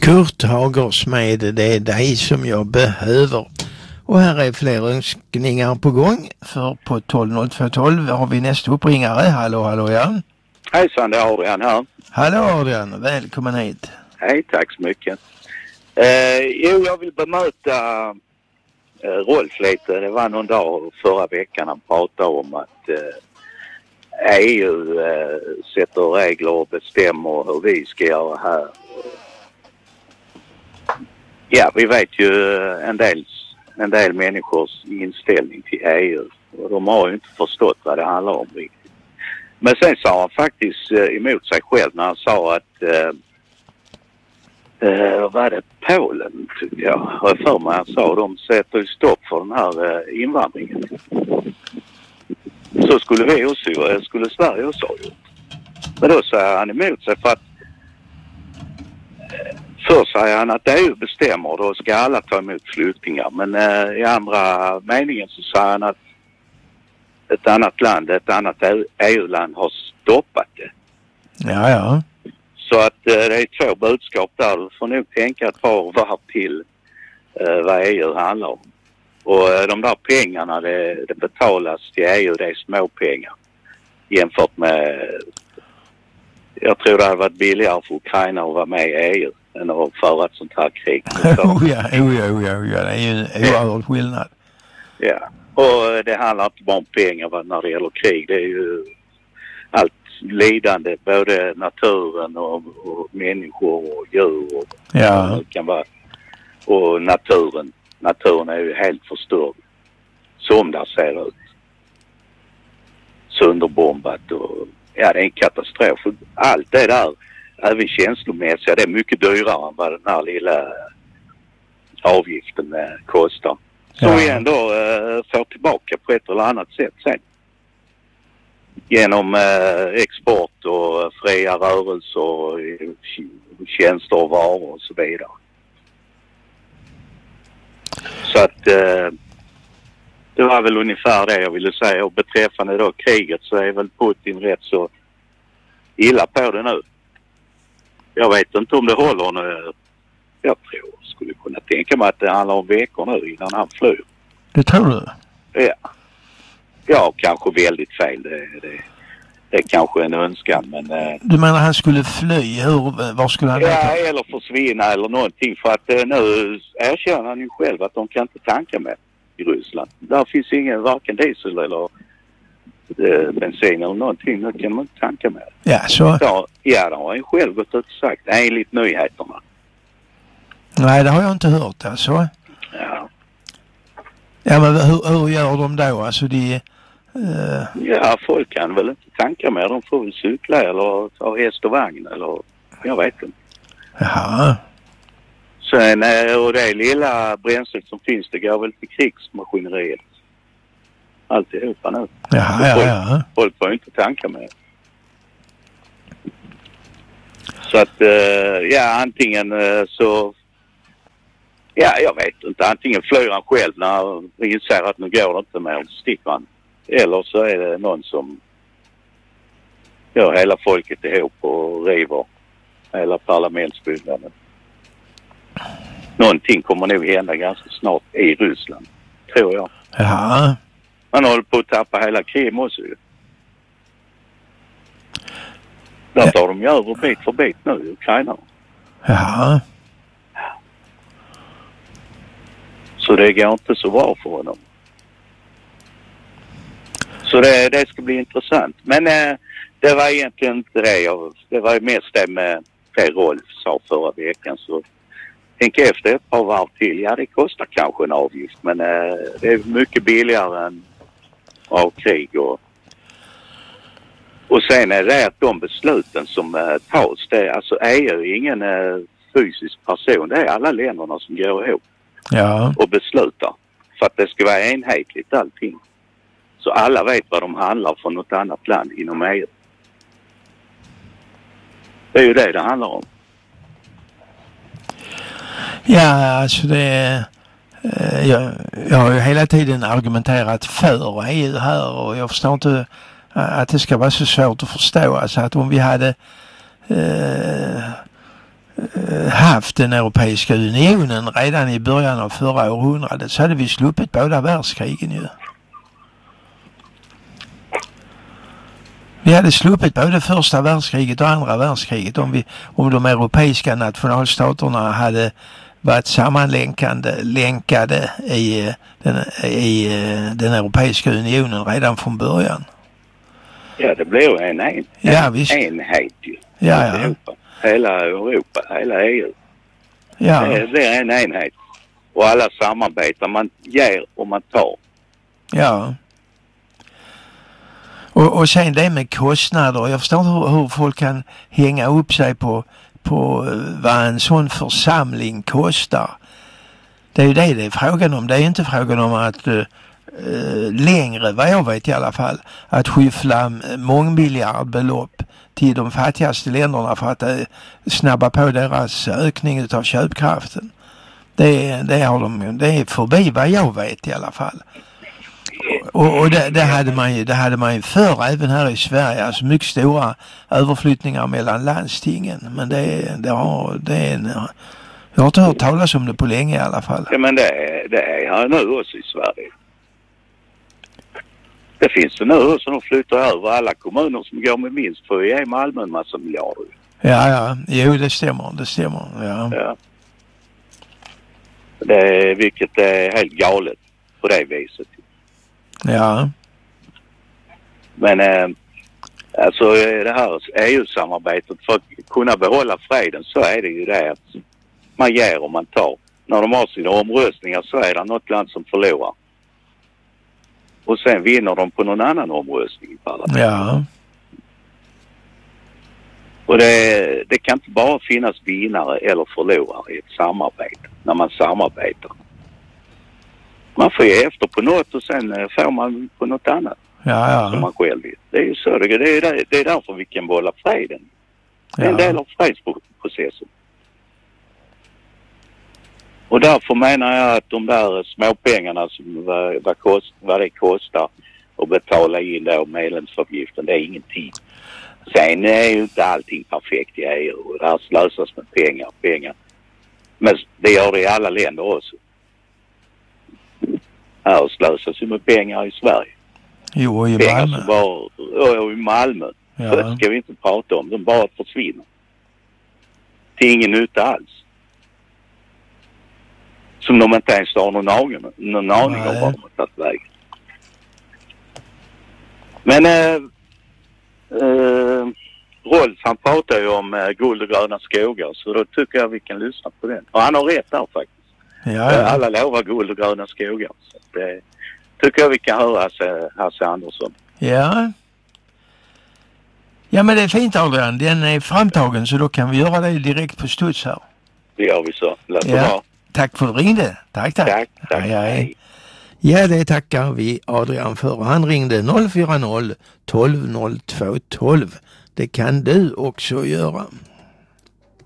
Kurt Hagersmed, det är dig som jag behöver. Och här är fler önskningar på gång. För på 12.02.12 har vi nästa uppringare. Hallå ja. Hejsan, det är Adrian här. Hallå Adrian, välkommen hit. Hej, tack så mycket. Jag vill bemöta Rolf lite. Det var någon dag förra veckan han pratade om att EU sätter regler och bestämmer hur vi ska göra här. Ja, vi vet ju en del människors inställning till EU. Och de har ju inte förstått vad det handlar om riktigt. Men sen sa han faktiskt emot sig själv när han sa att var det Polen tycker jag. Och för mig han sa de sätter stopp för den här invandringen. Så skulle vi också, skulle Sverige också ha gjort. Men då säger han emot sig för att först säger han att EU bestämmer, då ska alla ta emot flyktingar. Men i andra meningen så säger han att ett annat EU-land har stoppat det. Ja. Så att det är två budskap där. Du får nog tänka ett par varv till vad EU handlar om. Och de där pengarna det betalas till EU, det är små pengar. Jämfört med, jag tror det hade varit billigare för Ukraina att vara med i EU än att föra ett sånt här krig. Ja, det är ju en oerhörd skillnad. Ja, och det handlar inte bara om pengar när det gäller krig. Det är ju allt lidande, både naturen och människor och djur och ja. Kan vara. Och naturen är ju helt förstörd som det ser ut, sönderbombat och ja, det är en katastrof. Allt det där, även känslomässiga, det är mycket dyrare än vad den här lilla avgiften kostar. Som vi ändå får tillbaka på ett eller annat sätt sen. Genom export och fria rörelser och tjänster och varor och så vidare. Så att det var väl ungefär det jag ville säga. Och beträffande då kriget så är väl Putin rätt så illa på det nu. Jag vet inte om det håller nu. Jag skulle kunna tänka mig att det handlar om veckor nu innan han flyr. Det tror du? Ja. Ja, kanske väldigt fel. Det är kanske en önskan, men... Du menar han skulle fly? Var skulle han ja, eller försvinna eller någonting. För att nu erkänner han ju själv att de kan inte tanka med i Ryssland. Där finns ingen varken diesel eller bensin eller någonting. Nu kan man inte tanka med. Ja, så... Ja, det har han ju själv gått ut och sagt. Enligt nyheterna. Nej, det har jag inte hört alltså. Ja. Ja, men hur gör de då? Alltså Ja, folk kan väl inte tanka med. De får väl cykla eller ta häst och vagn eller jag vet inte. Jaha. Sen, och det lilla bränslet som finns, det går väl till krigsmaskineriet. Alltihopa nu. Ja. Folk får inte tanka med. Så att, ja, antingen så... Ja, jag vet inte. Antingen flyr han själv när han inser att nu går det inte mer, så sticker han. Eller så är det någon som gör hela folket ihop och river hela parlamentsbyggnaden. Någonting kommer nog hända ganska snart i Ryssland, tror jag. Ja. Man håller på att tappa hela Krim också ju. Där tar de ju över bit för bit nu i Ukraina. Ja. Så det går inte så bra för honom. Så det ska bli intressant. Men det var egentligen inte det. Det var mest det med det Rolf sa förra veckan. Så tänk efter ett par varv till. Ja, det kostar kanske en avgift. Men det är mycket billigare än av krig. Och sen är det att de besluten som tas. Det, alltså EU är ingen fysisk person. Det är alla länderna som går ihop. Ja. Och beslutar. För att det ska vara enhetligt allting. Så alla vet vad de handlar från något annat land inom EU. Det är ju det handlar om. Ja, alltså jag har ju hela tiden argumenterat för EU här och jag förstår inte att det ska vara så svårt att förstå. Alltså att om vi hade haft den Europeiska unionen redan i början av förra århundradet så hade vi sluppit båda världskrigen ju. Vi hade sluppit både första världskriget och andra världskriget om de europeiska nationalstaterna hade varit länkade i den Europeiska unionen redan från början. Ja, det blir enhet ju. Ja. Europa. Hela Europa, hela EU. Ja. Det blir en enhet. Och alla samarbetar. Man ger och man tar. Ja. Och sen det med kostnader. Jag förstår inte hur folk kan hänga upp sig på vad en sån församling kostar. Det är ju det är frågan om. Det är inte frågan om att längre, vad jag vet i alla fall, att skyffla mångmiljardbelopp till de fattigaste länderna för att snabba på deras ökning av köpkraften. Det är förbi vad jag vet i alla fall. Och det hade man ju förr även här i Sverige, alltså mycket stora överflyttningar mellan landstingen, men jag har inte hört talas om det på länge i alla fall. Ja, men det är här nu också i Sverige. Det finns det nu också, de flyttar över alla kommuner som går med minst för att ge Malmö en massa miljarder. Ja, jo det stämmer, ja. Vilket är helt galet på det viset. Ja. Men alltså det här EU-samarbetet, för att kunna behålla freden så är det ju det att man ger och man tar. När de har sina omröstningar så är det något land som förlorar. Och sen vinner de på någon annan omröstning i parlamentet. Ja. Och det kan inte bara finnas vinnare eller förlorare i ett samarbete när man samarbetar. Man får ge efter på något och sen får man på något annat. Ja. Som man själv vill. Det är ju så. Det är därför vi kan behålla freden. Det är en del av fredsprocessen. Och därför menar jag att de där småpengarna som vad det kostar att betala in då medlemsavgiften, det är ingenting. Sen är ju inte allting perfekt i EU och där slösas med pengar. Men det gör det i alla länder också. Här slösas ju med pengar i Sverige. Jo, i pengar Malmö. I Malmö. Ja. Så det ska vi inte prata om. De bara försvinner. Till ingen nytta alls. Som de inte ens har någon aning om vad de har tagit vägen. Men Rolf, han pratar ju om guld och gröna skogar, så då tycker jag vi kan lyssna på den. Och han har rätt där faktiskt. Ja. Alla lovar guld och gröna skogar. Så det tycker jag vi kan höra Hasse Andersson. Ja. Ja, men det är fint, Adrian. Den är framtagen, så då kan vi göra det direkt på studs här. Det gör vi så. Låt bra. Tack för att du ringde. Tack. Tack. Hej. Ja, det tackar vi Adrian för. Han ringde 040 12 02 12. Det kan du också göra.